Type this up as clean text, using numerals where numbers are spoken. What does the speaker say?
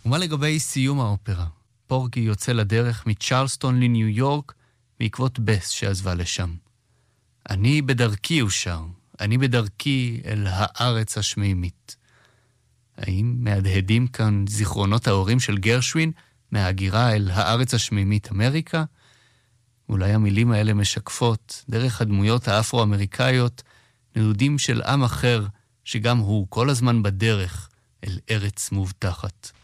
ומה לגבי סיום האופרה? פורגי יוצא לדרך מצ'רלסטון לניו יורק בעקבות בס שעזבה לשם. אני בדרכי, הוא שר. אני בדרכי אל הארץ השמימית. האם מהדהדים כאן זיכרונות ההורים של גרשווין מההגירה אל הארץ השמימית אמריקה? אולי המילים האלה משקפות, דרך הדמויות האפרו-אמריקאיות, נדודים של עם אחר, שגם הוא כל הזמן בדרך אל ארץ מובטחת.